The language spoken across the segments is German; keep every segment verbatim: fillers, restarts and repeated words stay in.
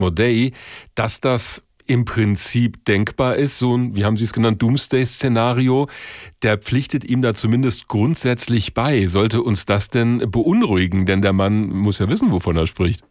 Asmodee, dass das im Prinzip denkbar ist, so ein, wie haben Sie es genannt, Doomsday-Szenario, der pflichtet ihm da zumindest grundsätzlich bei. Sollte uns das denn beunruhigen? Denn der Mann muss ja wissen, wovon er spricht.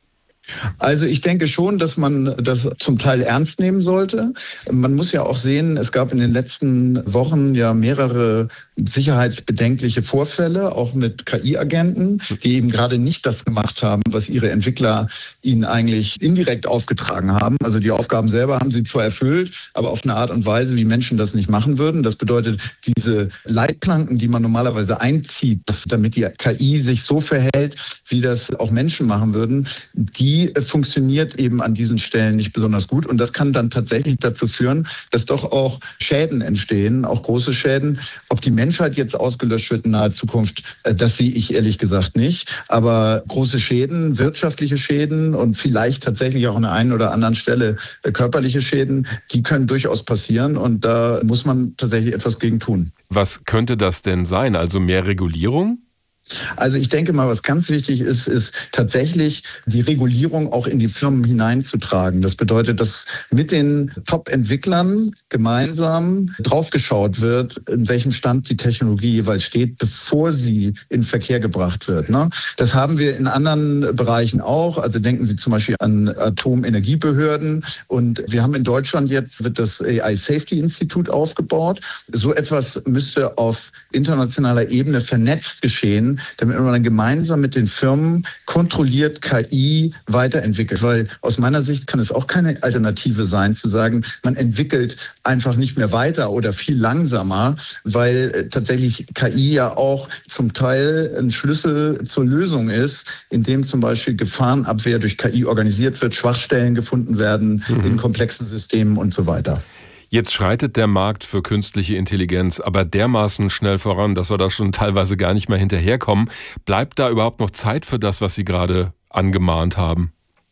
Also ich denke schon, dass man das zum Teil ernst nehmen sollte. Man muss ja auch sehen, es gab in den letzten Wochen ja mehrere sicherheitsbedenkliche Vorfälle, auch mit K I-Agenten, die eben gerade nicht das gemacht haben, was ihre Entwickler ihnen eigentlich indirekt aufgetragen haben. Also die Aufgaben selber haben sie zwar erfüllt, aber auf eine Art und Weise, wie Menschen das nicht machen würden. Das bedeutet, diese Leitplanken, die man normalerweise einzieht, damit die K I sich so verhält, wie das auch Menschen machen würden, die Die funktioniert eben an diesen Stellen nicht besonders gut. Und das kann dann tatsächlich dazu führen, dass doch auch Schäden entstehen, auch große Schäden. Ob die Menschheit jetzt ausgelöscht wird in naher Zukunft, das sehe ich ehrlich gesagt nicht. Aber große Schäden, wirtschaftliche Schäden und vielleicht tatsächlich auch an der einen oder anderen Stelle körperliche Schäden, die können durchaus passieren. Und da muss man tatsächlich etwas gegen tun. Was könnte das denn sein? Also mehr Regulierung? Also ich denke mal, was ganz wichtig ist, ist tatsächlich die Regulierung auch in die Firmen hineinzutragen. Das bedeutet, dass mit den Top-Entwicklern gemeinsam draufgeschaut wird, in welchem Stand die Technologie jeweils steht, bevor sie in Verkehr gebracht wird. Das haben wir in anderen Bereichen auch. Also denken Sie zum Beispiel an Atomenergiebehörden. Und wir haben in Deutschland jetzt wird das A I Safety Institute aufgebaut. So etwas müsste auf internationaler Ebene vernetzt geschehen, damit man dann gemeinsam mit den Firmen kontrolliert K I weiterentwickelt. Weil aus meiner Sicht kann es auch keine Alternative sein, zu sagen, man entwickelt einfach nicht mehr weiter oder viel langsamer, weil tatsächlich K I ja auch zum Teil ein Schlüssel zur Lösung ist, indem zum Beispiel Gefahrenabwehr durch K I organisiert wird, Schwachstellen gefunden werden mhm. in komplexen Systemen und so weiter. Jetzt schreitet der Markt für künstliche Intelligenz aber dermaßen schnell voran, dass wir da schon teilweise gar nicht mehr hinterherkommen. Bleibt da überhaupt noch Zeit für das, was Sie gerade angemahnt haben?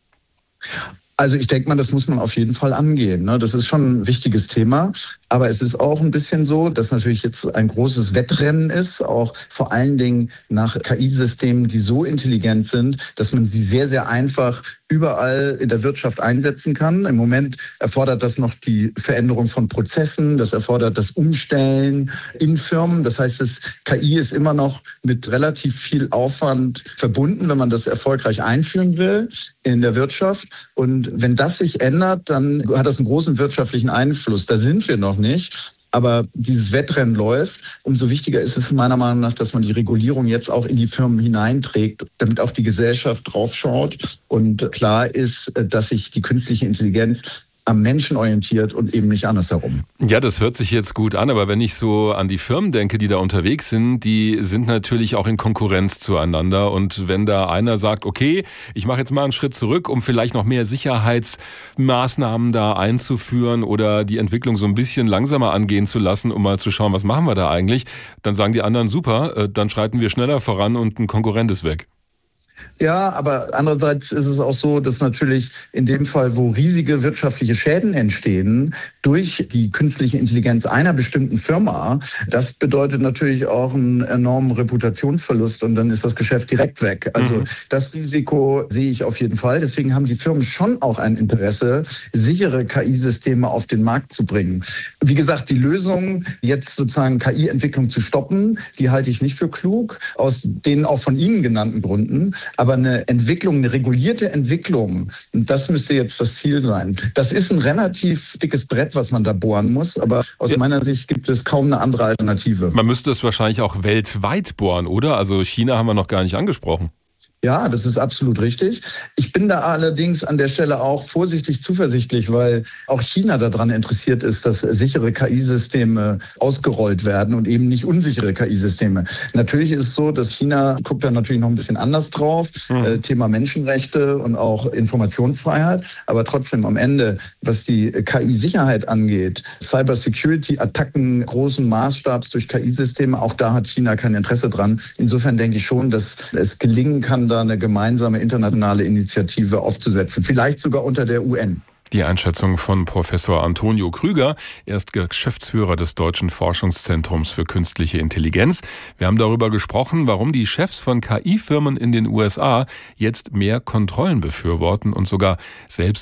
Also ich denke mal, das muss man auf jeden Fall angehen. Das ist schon ein wichtiges Thema. Aber es ist auch ein bisschen so, dass natürlich jetzt ein großes Wettrennen ist, auch vor allen Dingen nach K I-Systemen, die so intelligent sind, dass man sie sehr, sehr einfach überall in der Wirtschaft einsetzen kann. Im Moment erfordert das noch die Veränderung von Prozessen, das erfordert das Umstellen in Firmen. Das heißt, das K I ist immer noch mit relativ viel Aufwand verbunden, wenn man das erfolgreich einführen will in der Wirtschaft. Und wenn das sich ändert, dann hat das einen großen wirtschaftlichen Einfluss. Da sind wir noch nicht. Aber dieses Wettrennen läuft. Umso wichtiger ist es meiner Meinung nach, dass man die Regulierung jetzt auch in die Firmen hineinträgt, damit auch die Gesellschaft draufschaut und klar ist, dass sich die künstliche Intelligenz am Menschen orientiert und eben nicht andersherum. Ja, das hört sich jetzt gut an, aber wenn ich so an die Firmen denke, die da unterwegs sind, die sind natürlich auch in Konkurrenz zueinander. Und wenn da einer sagt, okay, ich mache jetzt mal einen Schritt zurück, um vielleicht noch mehr Sicherheitsmaßnahmen da einzuführen oder die Entwicklung so ein bisschen langsamer angehen zu lassen, um mal zu schauen, was machen wir da eigentlich, dann sagen die anderen, super, dann schreiten wir schneller voran und ein Konkurrent ist weg. Ja, aber andererseits ist es auch so, dass natürlich in dem Fall, wo riesige wirtschaftliche Schäden entstehen durch die künstliche Intelligenz einer bestimmten Firma, das bedeutet natürlich auch einen enormen Reputationsverlust und dann ist das Geschäft direkt weg. Also mhm. das Risiko sehe ich auf jeden Fall. Deswegen haben die Firmen schon auch ein Interesse, sichere K I-Systeme auf den Markt zu bringen. Wie gesagt, die Lösung, jetzt sozusagen K I-Entwicklung zu stoppen, die halte ich nicht für klug, aus den auch von Ihnen genannten Gründen. Aber eine Entwicklung, eine regulierte Entwicklung, das müsste jetzt das Ziel sein. Das ist ein relativ dickes Brett, was man da bohren muss, aber aus ja. meiner Sicht gibt es kaum eine andere Alternative. Man müsste es wahrscheinlich auch weltweit bohren, oder? Also China haben wir noch gar nicht angesprochen. Ja, das ist absolut richtig. Ich bin da allerdings an der Stelle auch vorsichtig zuversichtlich, weil auch China daran interessiert ist, dass sichere K I-Systeme ausgerollt werden und eben nicht unsichere K I-Systeme. Natürlich ist es so, dass China guckt da natürlich noch ein bisschen anders drauf, mhm. äh, Thema Menschenrechte und auch Informationsfreiheit. Aber trotzdem am Ende, was die K I-Sicherheit angeht, Cybersecurity-Attacken großen Maßstabs durch K I-Systeme, auch da hat China kein Interesse dran. Insofern denke ich schon, dass es gelingen kann, da eine gemeinsame internationale Initiative aufzusetzen, vielleicht sogar unter der U N. Die Einschätzung von Professor Antonio Krüger. Er ist Geschäftsführer des Deutschen Forschungszentrums für künstliche Intelligenz. Wir haben darüber gesprochen, warum die Chefs von K I-Firmen in den U S A jetzt mehr Kontrollen befürworten und sogar selbst